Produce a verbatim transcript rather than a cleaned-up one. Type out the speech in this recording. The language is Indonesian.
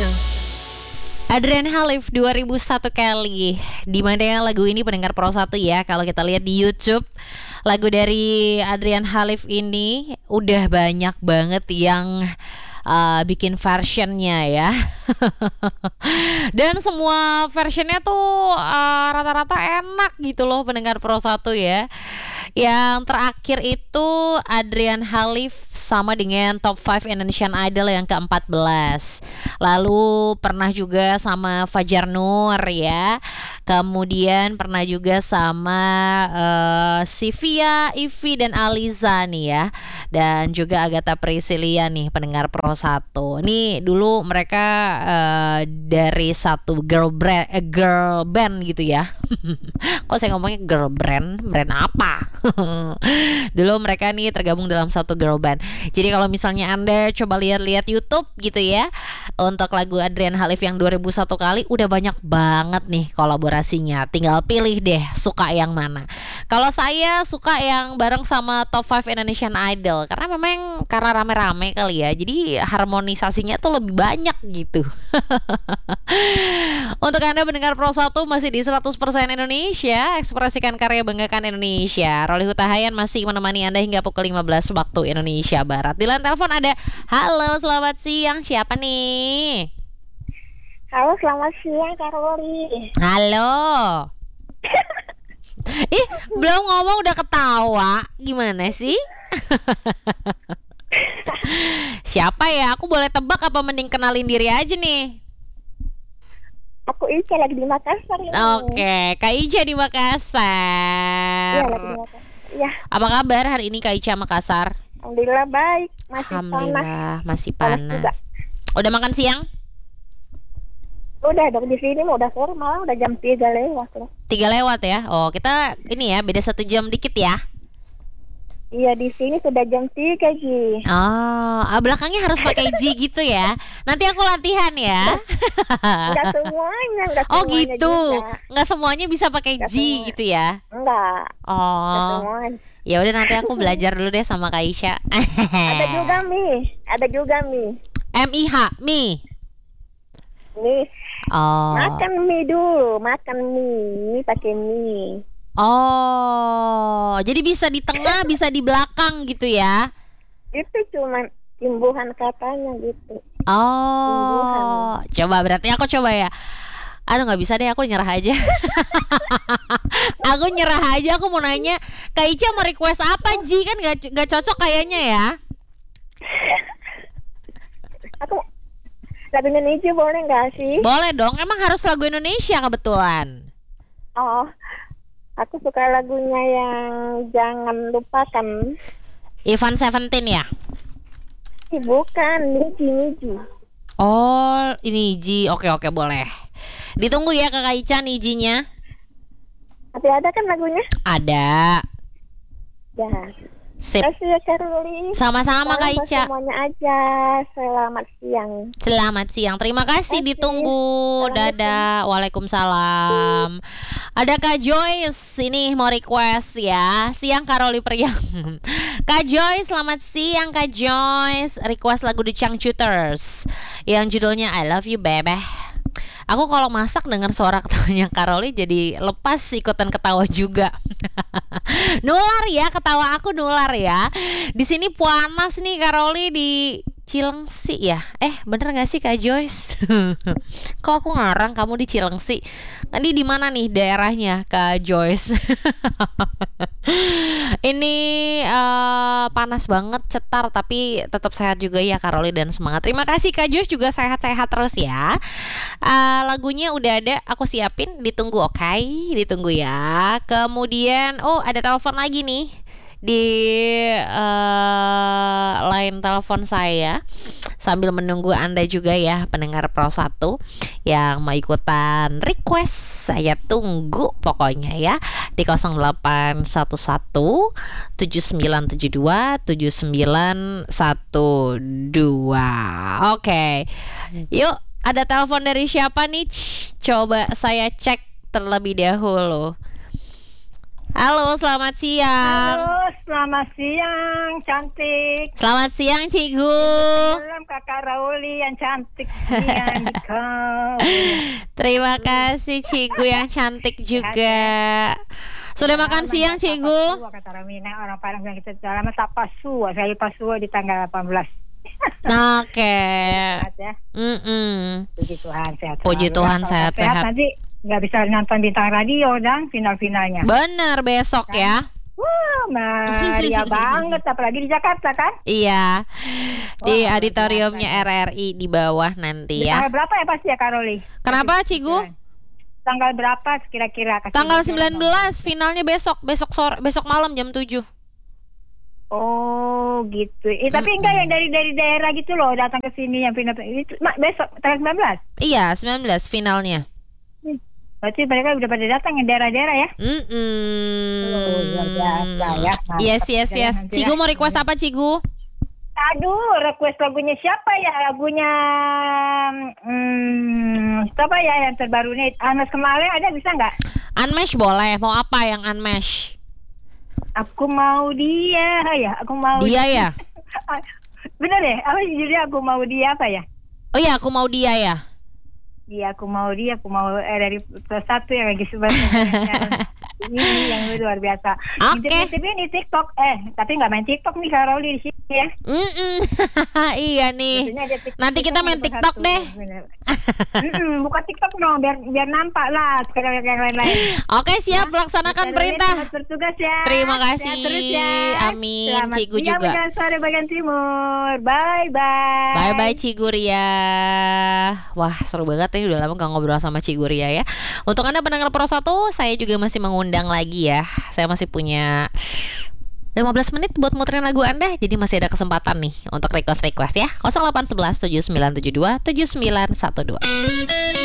Adrian Khalif dua ribu satu kali. Di mana lagu ini pendengar Pro satu ya. Kalau kita lihat di YouTube, lagu dari Adrian Khalif ini udah banyak banget yang uh, bikin versionnya ya. Dan semua versionnya tuh uh, rata-rata enak gitu loh pendengar Pro satu ya. Yang terakhir itu Adrian Khalif sama dengan Top lima Indonesian Idol yang keempat belas. Lalu pernah juga sama Fajar Nur ya. Kemudian pernah juga sama uh, Sivia, Ivi dan Aliza nih ya. Dan juga Agatha Priscilia nih pendengar Pro satu. Nih dulu mereka uh, dari satu girl brand, eh, girl band gitu ya. Kok saya ngomongnya girl brand? Brand apa? Dulu mereka nih tergabung dalam satu girl band. Jadi kalau misalnya Anda coba lihat-lihat YouTube gitu ya, untuk lagu Adrian Khalif yang dua ribu satu kali udah banyak banget nih kolaborasinya. Tinggal pilih deh suka yang mana. Kalau saya suka yang bareng sama Top lima Indonesian Idol, karena memang karena rame-rame kali ya. Jadi harmonisasinya tuh lebih banyak gitu. Untuk Anda mendengar Pro satu masih di seratus persen Indonesia, ekspresikan karya, banggakan Indonesia. Roli Hutahayan masih menemani Anda hingga pukul lima belas waktu Indonesia Barat. Di line telepon ada, halo selamat siang, siapa nih? Halo selamat siang Kak Roli. Halo. Ih, belum ngomong udah ketawa. Gimana sih? Siapa ya? Aku boleh tebak apa mending kenalin diri aja nih? Aku Ica lagi di Makassar ini. Oke, Kak Ica di Makassar. Iya, lagi di Makassar. Iya. Apa kabar hari ini Kak Ica Makassar? Alhamdulillah baik, masih Alhamdulillah, panas. masih Panas panas. Udah makan siang? Udah dong, di sini mau udah sore, malah udah jam tiga lewat loh. Tiga lewat ya? Oh, kita ini ya beda satu jam dikit ya? Iya, di sini sudah jam tiga Ji. Oh, ah, belakangnya harus pakai G gitu ya. Nanti aku latihan ya. Enggak semuanya, enggak Oh semuanya gitu, juga. nggak semuanya bisa pakai Nggak G semua. gitu ya? Enggak, enggak Oh, semuanya. ya udah nanti aku belajar dulu deh sama Kak Isya. Ada juga mie, ada juga mie. M I H, mie. Nih, Oh, makan mie dulu, makan mie, mie pakai mie. oh, jadi bisa di tengah, bisa di belakang gitu ya? Itu cuma imbuhan katanya gitu. Oh, coba berarti aku coba ya. Aduh nggak bisa deh, aku nyerah aja. Aku nyerah aja. Aku mau nanya, Kak Ica mau request apa Ji? Kan nggak nggak cocok kayaknya ya. Aku lagu Indonesia boleh nggak sih? Boleh dong. Emang harus lagu Indonesia kebetulan. Oh, aku suka lagunya yang Jangan Lupakan. Ivan Seventeen ya. Ih, bukan, Niji Niji. Oh, ini Ji. Oke oke boleh. Ditunggu ya Kak Ica izinnya. Tapi ada kan lagunya? Ada. Ya. Sip. Terima kasih ya Karuli. Sama-sama Kak Salam buat Ica. semuanya aja. Selamat siang. Selamat siang. Terima kasih, Oke. ditunggu. Assalamualaikum. Dadah. Waalaikumsalam. Ada Kak Joyce ini mau request ya. Siang Karoli Priang. Kak Joyce, selamat siang Kak Joyce. Request lagu The Changcuters yang judulnya I Love You Baby. Aku kalau masak dengar suara ketawanya Karoli jadi lepas ikutan ketawa juga. Nular ya, ketawa aku nular ya. Di sini panas nih Karoli di Cilengsi ya. Eh bener gak sih Kak Joyce? Kok aku ngarang kamu di Cilengsi? Nanti di mana nih daerahnya Kak Joyce? Ini uh, panas banget, cetar tapi tetap sehat juga ya Karoli dan semangat. Terima kasih Kak Joyce, juga sehat-sehat terus ya. Uh, lagunya udah ada, aku siapin, ditunggu oke, okay? Ditunggu ya. Kemudian oh ada telepon lagi nih di uh, line telepon saya. Sambil menunggu Anda juga ya pendengar Pro satu yang mau ikutan request, saya tunggu pokoknya ya di nol delapan satu satu tujuh sembilan tujuh dua tujuh sembilan satu dua. Oke, yuk ada telepon dari siapa nih? Coba saya cek terlebih dahulu. Halo, selamat siang. Halo, selamat siang, cantik. Selamat siang, Cikgu. Salam kakak Rauli yang cantik yang di kau. Terima kasih, Cikgu yang cantik juga. Sudah makan siang, Cikgu? Tapasua, kata Ramina, orang Padang bilang kita lama tapasua. Saya pasua di tanggal delapan belas. Oke. Sehat ya. Mm-mm. Puji Tuhan sehat. Puji selalu. Tuhan, Kalau sehat-sehat. Nanti nggak bisa nonton bintang radio dan final-finalnya. Bener, besok ya. Wah, meriah banget, apalagi di Jakarta kan? Iya. Di Wah, auditoriumnya luar R R I di bawah nanti Di ya. tanggal berapa ya pasti ya Karoli? Kenapa, Cikgu? Tanggal berapa kira-kira? Kasih Tanggal bocoran sembilan dong. belas, finalnya besok, besok sore, besok malam jam tujuh. Oh gitu. Eh, tapi Mm-mm. enggak yang dari dari daerah gitu loh datang ke sini yang pindah itu ma- besok tanggal sembilan belas. Iya, sembilan belas finalnya. Berarti mereka udah pada datang yang daerah-daerah ya? Mm-mm. Oh, luar biasa ya. Mantap. Yes, yes, Jangan yes. nanti Cigu ya. mau request apa, Cigu? Aduh, request lagunya siapa ya? Lagunya hmm, siapa ya yang terbaru nih? Anas kemarin ada bisa nggak? Unmesh boleh. Mau apa yang unmesh? Aku mau dia ya. Aku mau Dia ya? Bener deh. Apa judulnya aku mau dia apa ya? Oh iya, aku mau dia ya. Iya, aku mau dia, aku mau eh, dari plus satu yang lagi sebenarnya ini yang luar biasa. Oke. Di T V ini TikTok, eh tapi nggak main TikTok nih Kak Rauli di sini ya. Mm-mm. Iya nih. Biasanya ada TikTok, Nanti kita main nomor TikTok satu. deh. Bener. Mm-mm, buka TikTok dong, biar biar nampak lah sekarang yang lain-lain. Oke, siap. Laksanakan Kak Rauli, perintah. selamat bertugas ya. Terima Sehat kasih. terus ya. Amin. Selamat Cigu siang juga. bagian sore bagian timur. Bye bye. Bye bye Ciguria. Wah, seru banget ini, udah lama gak ngobrol sama Ciguria ya. Untuk Anda pendengar Pro satu, saya juga masih mengundang lagi ya. Saya masih punya lima belas menit buat muterin lagu Anda. Jadi masih ada kesempatan nih untuk request-request ya. nol delapan satu satu tujuh sembilan tujuh dua tujuh sembilan satu dua.